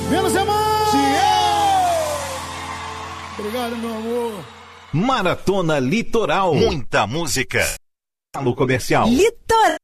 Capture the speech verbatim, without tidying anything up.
Menos é mais! Obrigado, meu amor. Maratona Litoral. Muita música. No comercial. Litoral.